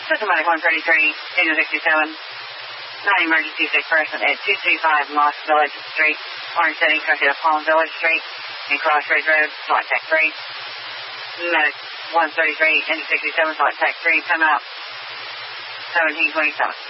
Systematic 133, Daniel 67. Non-emergency sick person at 235 Moss Village Street. Orange setting, traffic of Palm Village Street and Crossroads Road, flight tech 3. Medic 133, Engine 67, flight tech 3, come out 1727.